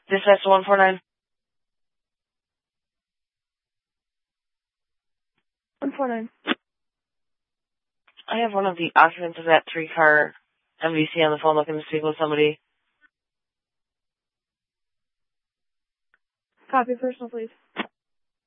Dispatch 149. 149. I have one of the occupants of that 3-car MVC on the phone looking to speak with somebody. Copy, personal, please.